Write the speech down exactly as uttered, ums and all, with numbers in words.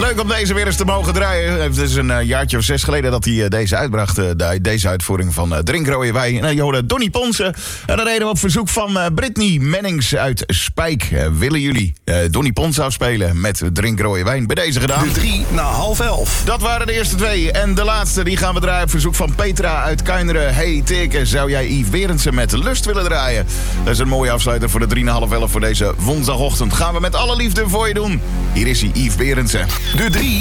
Leuk om deze weer eens te mogen draaien. Het is een uh, jaartje of zes geleden dat hij uh, deze uitbracht. Uh, de, deze uitvoering van uh, Drink Rode Wijn. En uh, je hoorde Donnie Ponsen. En dat deden we op verzoek van uh, Brittany Mennings uit Spijk. Uh, willen jullie uh, Donnie Ponsen afspelen met Drink Rode Wijn? Bij deze gedaan. De drie na half elf. Dat waren de eerste twee. En de laatste die gaan we draaien op verzoek van Petra uit Kuineren. Hey Teke, zou jij Yves Berendsen met Lust willen draaien? Dat is een mooie afsluiter voor de drie na half elf voor deze woensdagochtend. Gaan we met alle liefde voor je doen. Hier is hij, Yves Berendsen. De drie